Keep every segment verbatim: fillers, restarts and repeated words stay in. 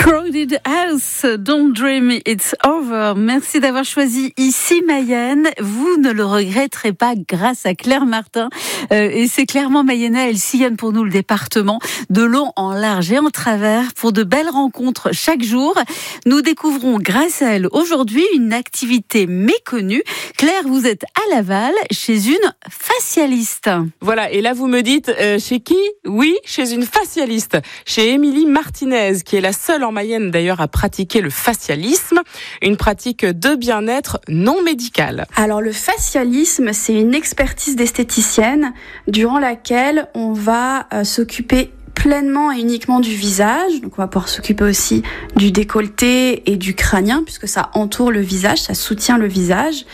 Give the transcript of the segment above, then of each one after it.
Crowded House, Don't Dream It's Over. Merci d'avoir choisi Ici Mayenne. Vous ne le regretterez pas grâce à Claire Martin. Euh, et c'est clairement Mayennais, elle sillonne pour nous le département de long en large et en travers pour de belles rencontres chaque jour. Nous découvrons grâce à elle aujourd'hui une activité méconnue. Claire, vous êtes à Laval chez une facialiste. Voilà, et là vous me dites, euh, chez qui ? Oui, chez une facialiste, chez Émilie Martinez, qui est la seule en Mayenne d'ailleurs à pratiquer le facialisme, une pratique de bien-être non médicale. Alors le facialisme, c'est une expertise d'esthéticienne durant laquelle on va euh, s'occuper pleinement et uniquement du visage. Donc on va pouvoir s'occuper aussi du décolleté et du crânien, puisque ça entoure le visage, ça soutient le visage.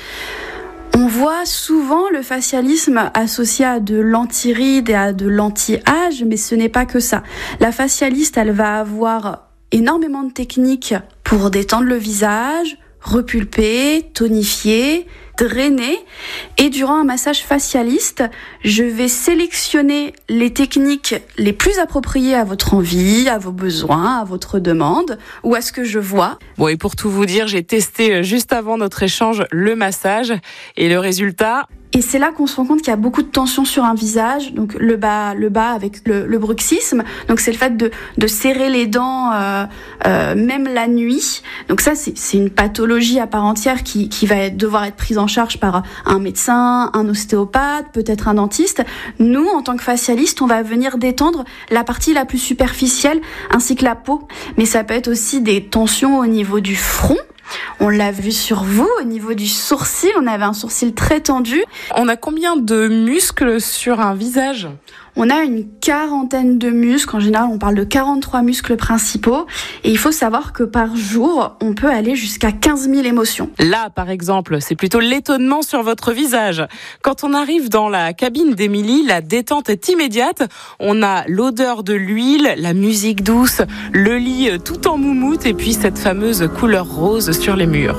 On voit souvent le facialisme associé à de l'anti-rides et à de l'anti-âge, mais ce n'est pas que ça. La facialiste, elle va avoir énormément de techniques pour détendre le visage, repulper, tonifier, drainer. Et durant un massage facialiste, je vais sélectionner les techniques les plus appropriées à votre envie, à vos besoins, à votre demande ou à ce que je vois. Bon, et pour tout vous dire, j'ai testé juste avant notre échange le massage et le résultat... Et c'est là qu'on se rend compte qu'il y a beaucoup de tension sur un visage, donc le bas, le bas avec le, le bruxisme. Donc c'est le fait de, de serrer les dents, euh, euh, même la nuit. Donc ça c'est, c'est une pathologie à part entière qui, qui va être, devoir être prise en charge par un médecin, un ostéopathe, peut-être un dentiste. Nous, en tant que facialiste, on va venir détendre la partie la plus superficielle ainsi que la peau. Mais ça peut être aussi des tensions au niveau du front. On l'a vu sur vous, au niveau du sourcil, on avait un sourcil très tendu. On a combien de muscles sur un visage ? On a une quarantaine de muscles, en général on parle de quarante-trois muscles principaux. Et il faut savoir que par jour, on peut aller jusqu'à quinze mille émotions. Là, par exemple, c'est plutôt l'étonnement sur votre visage. Quand on arrive dans la cabine d'Émilie, la détente est immédiate. On a l'odeur de l'huile, la musique douce, le lit tout en moumoute et puis cette fameuse couleur rose sur les murs.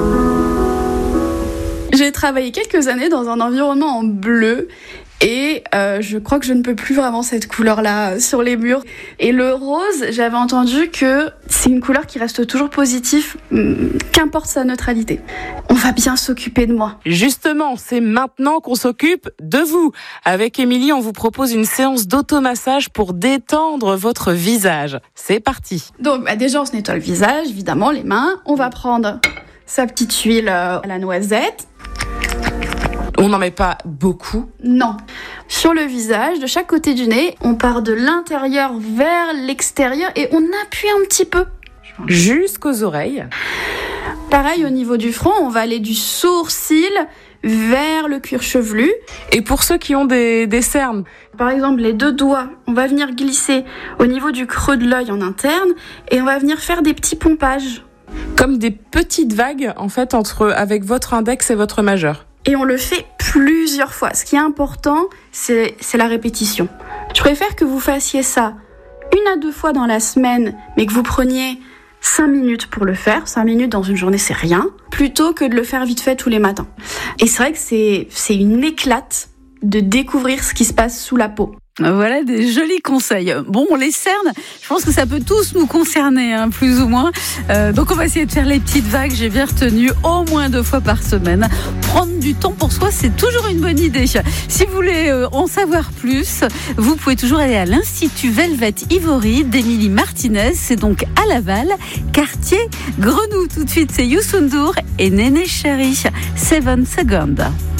J'ai travaillé quelques années dans un environnement en bleu. Et euh, je crois que je ne peux plus vraiment cette couleur-là sur les murs. Et le rose, j'avais entendu que c'est une couleur qui reste toujours positive, qu'importe sa neutralité. On va bien s'occuper de moi. Justement, c'est maintenant qu'on s'occupe de vous. Avec Émilie, on vous propose une séance d'automassage pour détendre votre visage. C'est parti. Donc bah déjà, on se nettoie le visage, évidemment, les mains. On va prendre sa petite huile à la noisette. On n'en met pas beaucoup ? Non. Sur le visage, de chaque côté du nez, on part de l'intérieur vers l'extérieur et on appuie un petit peu. Jusqu'aux oreilles. Pareil, au niveau du front, on va aller du sourcil vers le cuir chevelu. Et pour ceux qui ont des, des cernes ? Par exemple, les deux doigts, on va venir glisser au niveau du creux de l'œil en interne et on va venir faire des petits pompages. Comme des petites vagues, en fait, entre, avec votre index et votre majeur. Et on le fait plusieurs fois. Ce qui est important, c'est, c'est la répétition. Je préfère que vous fassiez ça une à deux fois dans la semaine, mais que vous preniez cinq minutes pour le faire. cinq minutes dans une journée, c'est rien. Plutôt que de le faire vite fait tous les matins. Et c'est vrai que c'est, c'est une éclate de découvrir ce qui se passe sous la peau. Voilà des jolis conseils. Bon, les cernes, je pense que ça peut tous nous concerner, hein, plus ou moins. Euh, donc on va essayer de faire les petites vagues, j'ai bien retenu, au moins deux fois par semaine. Prendre du temps pour soi, c'est toujours une bonne idée. Si vous voulez euh, en savoir plus, vous pouvez toujours aller à l'Institut Velvet Ivory d'Émilie Martinez. C'est donc à Laval, quartier Grenoux. Tout de suite, c'est Youssou N'Dour et Néné Chéri, Seven Seconds.